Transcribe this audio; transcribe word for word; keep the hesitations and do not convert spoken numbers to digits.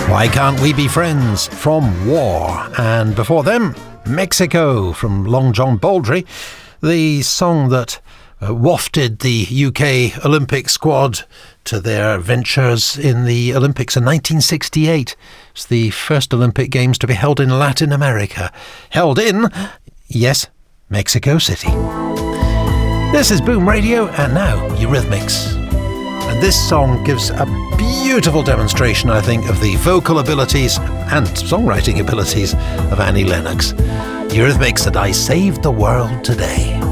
Why Can't We Be Friends from War. And before them, Mexico from Long John Baldry, the song that uh, wafted the U K Olympic squad to their ventures in the Olympics in nineteen sixty-eight. It's the first Olympic Games to be held in Latin America. Held in, yes, Mexico City. This is Boom Radio, and now Eurythmics. And this song gives a beautiful demonstration, I think, of the vocal abilities and songwriting abilities of Annie Lennox. Eurythmics and I Saved the World Today.